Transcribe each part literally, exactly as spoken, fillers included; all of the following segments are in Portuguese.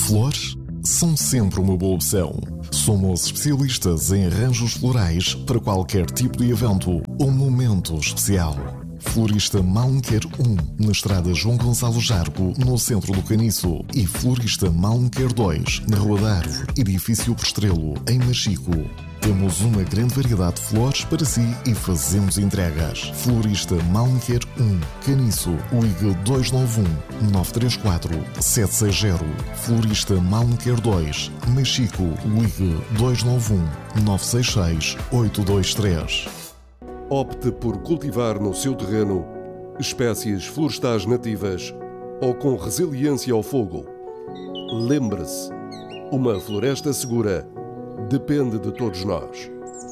Flores são sempre uma boa opção. Somos especialistas em arranjos florais para qualquer tipo de evento ou momento especial. Florista Malmequer um, na estrada João Gonçalo Jargo, no centro do Caniço. E Florista Malmequer dois, na Rua da Árvore, edifício Postrelo, em Machico. Temos uma grande variedade de flores para si e fazemos entregas. Florista Malmequer um, Caniço, ligue dois nove um, nove três quatro, sete seis zero. Florista Malmequer dois, Machico, ligue dois nove um, nove seis seis, oito dois três. Opte por cultivar no seu terreno espécies florestais nativas ou com resiliência ao fogo. Lembre-se, uma floresta segura depende de todos nós.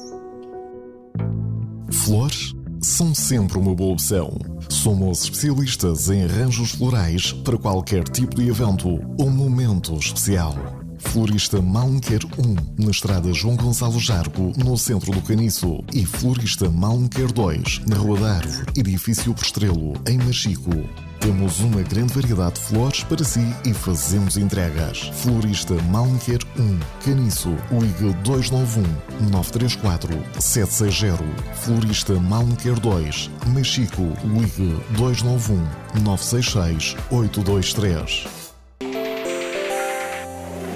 Flores são sempre uma boa opção. Somos especialistas em arranjos florais para qualquer tipo de evento ou momento especial. Florista Malmequer um, na estrada João Gonçalo Jargo, no centro do Caniço. E Florista Malmequer dois, na Rua da Árvore, edifício Postrelo, em Machico. Temos uma grande variedade de flores para si e fazemos entregas. Florista Malmequer um, Caniço, ligue dois nove um, nove três quatro, sete seis zero. Florista Malmequer dois, Machico, ligue dois nove um, nove seis seis, oito dois três.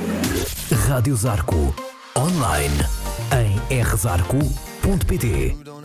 Rádio Zarco, online em r zarco ponto pt.